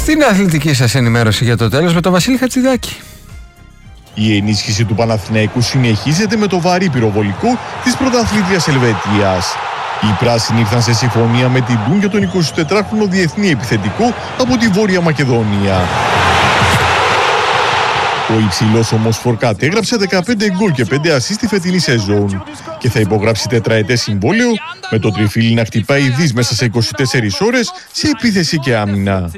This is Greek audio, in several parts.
Στην αθλητική σας ενημέρωση για το τέλος με τον Βασίλη Χατζηδάκη. Η ενίσχυση του Παναθηναϊκού συνεχίζεται με το βαρύ πυροβολικό της πρωταθλήτριας Ελβετίας. Οι πράσινοι ήρθαν σε συμφωνία με την Ντούν για τον 24χρονο διεθνή επιθετικό από τη Βόρεια Μακεδονία. Ο υψηλός όμως Φορκάτ έγραψε 15 γκολ και 5 ασίστ στη φετινή σεζόν και θα υπογράψει τετραετές συμβόλαιο με το τριφύλι να χτυπάει δις μέσα σε 24 ώρες σε επίθεση και άμυνα.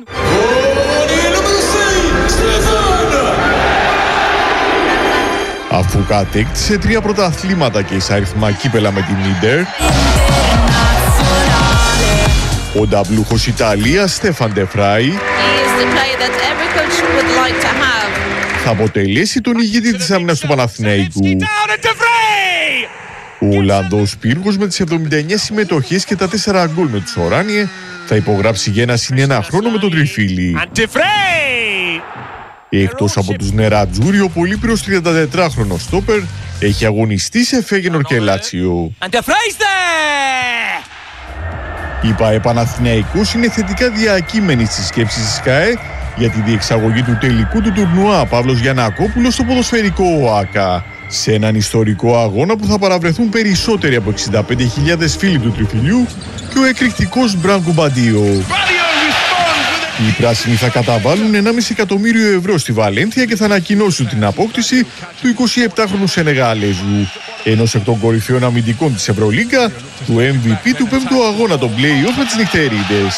Αφού κατέκτησε 3 πρωταθλήματα και εισάριθμα κύπελα με την Ίντερ, ο νταμπλούχος Ιταλίας Στέφαν ντε Φράι θα αποτελέσει τον ηγέτη της άμυνας του Παναθηναϊκού. Ο Ολλανδός πύργος με τις 79 συμμετοχές και τα 4 γκολ με τους Οράνιε θα υπογράψει για ένα χρόνο με τον τριφύλι. Εκτός από τους νερατζούρι, ο Πολύπυρος 34χρονος στόπερ έχει αγωνιστεί σε Φέγενορ και Λάτσιο. Η ΠΑΕ Παναθηναϊκός είναι θετικά διακείμενη στις σκέψεις της ΚΑΕ για τη διεξαγωγή του τελικού του τουρνουά Παύλος Γιαννακόπουλος στο ποδοσφαιρικό ΟΑΚΑ. Σε έναν ιστορικό αγώνα που θα παραβρεθούν περισσότεροι από 65.000 φίλοι του τριφυλιού και ο εκρηκτικός Μπράνκο Μπαντίο. Οι πράσινοι θα καταβάλουν 1,5 εκατομμύριο ευρώ στη Βαλένθια και θα ανακοινώσουν την απόκτηση του 27χρονου Σενεγάλεζου, ενός εκ των κορυφαίων αμυντικών της Ευρωλίγκα, του MVP του 5ου αγώνα των play-off με τις νυχτερίδες.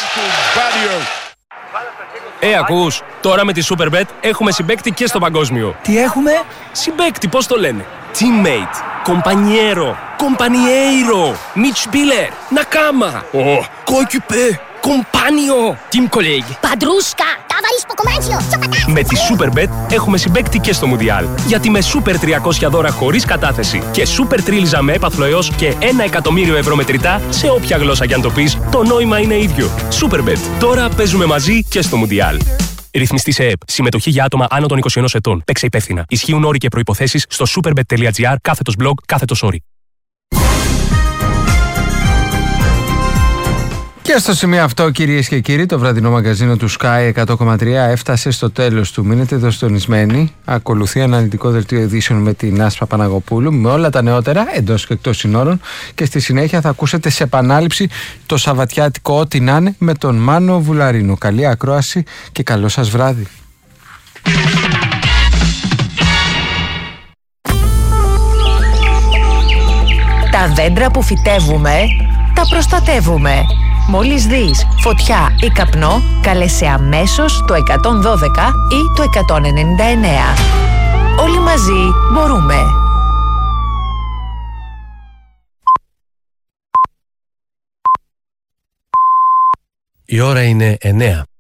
Ακούς, τώρα με τη Superbet έχουμε συμπαίκτη και στο παγκόσμιο. Τι έχουμε? Συμπαίκτη, πώς το λένε? Teammate, compañero, compañeiro, Mitspieler, Nakama, coéquipier, compagno, team colleague. Padrusca, ταβαρίσκο κομμάτσιο, Με τη Superbet έχουμε συμπαίκτη και στο Μουντιάλ. Γιατί με Super 300 δώρα χωρίς κατάθεση και Super Τρίλιζα με έπαθλο έως και 1 εκατομμύριο ευρώ μετρητά, σε όποια γλώσσα κι αν το πεις, το νόημα είναι ίδιο. Superbet. Τώρα παίζουμε μαζί και στο Μουντιάλ. Ρυθμιστή σε ΕΕΠ. Συμμετοχή για άτομα άνω των 21 ετών. Παίξε υπεύθυνα. Ισχύουν όροι και προϋποθέσεις στο superbet.gr/blog/όροι. Και στο σημείο αυτό, κυρίες και κύριοι, το βραδινό μαγκαζίνο του Sky 100,3 έφτασε στο τέλος του. Μείνετε εδώ συντονισμένοι. Ακολουθεί αναλυτικό δελτίο ειδήσεων με την Άσπα Παναγοπούλου με όλα τα νεότερα εντός και εκτός συνόρων. Και στη συνέχεια θα ακούσετε σε επανάληψη το Σαββατιάτικο Ό,τι να είναι με τον Μάνο Βουλαρίνο. Καλή ακρόαση και καλό σας βράδυ. Τα δέντρα που φυτεύουμε, τα προστατεύουμε. Μόλις δεις φωτιά ή καπνό, κάλεσε αμέσως το 112 ή το 199. Όλοι μαζί μπορούμε. Η ώρα είναι 9.